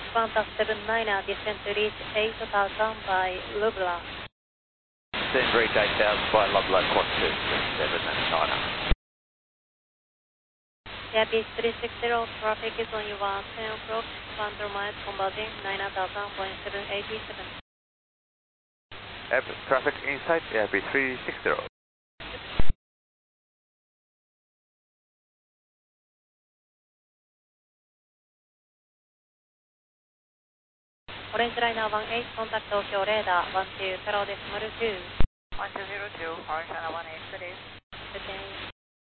Qantas 79er, descent to reach 8000 by Lubla. Descend reach 8000 by Lubla, Qantas 79er. Airbus 360, traffic is on your 10 o'clock, 100 miles converging 9000.787. Traffic inside Airbus 360. Orange Liner 18, contact Tokyo radar 12.0.2. 1202, Orange Liner 18, good day. Good day.